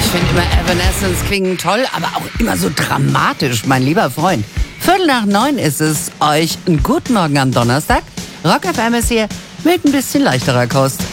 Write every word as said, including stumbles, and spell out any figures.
finde immer Evanescence klingen toll, aber auch immer so dramatisch, mein lieber Freund. Viertel nach neun ist es. Euch einen guten Morgen am Donnerstag. Rock F M ist hier mit ein bisschen leichterer Kost.